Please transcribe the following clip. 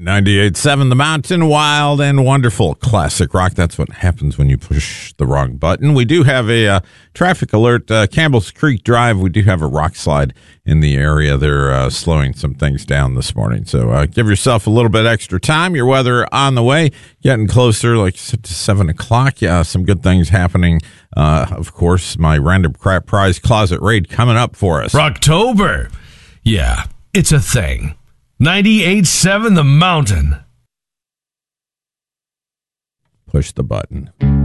98.7 The Mountain, wild and wonderful classic rock. That's what happens when you push the wrong button. We do have a traffic alert. Campbell's Creek Drive, we do have a rock slide in the area. They're slowing some things down this morning. So give yourself a little bit extra time. Your weather on the way, getting closer, like you said, to 7 o'clock. Yeah, some good things happening. Of course, my Random Crap Prize Closet Raid coming up for us. Rocktober. Yeah, it's a thing. 98.7 The Mountain. Push the button.